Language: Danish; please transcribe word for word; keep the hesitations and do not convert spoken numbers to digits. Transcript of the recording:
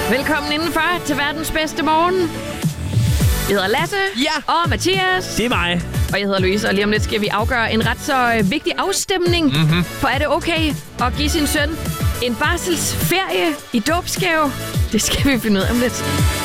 Velkommen indenfor til verdens bedste morgen. Jeg hedder Lasse. Ja. Og Mathias. Det er mig. Og jeg hedder Louise, og lige om lidt skal vi afgøre en ret så øh, vigtig afstemning. Mm-hmm. For er det okay at give sin søn en barselsferie i dåbsgave? Det skal vi finde ud af om lidt.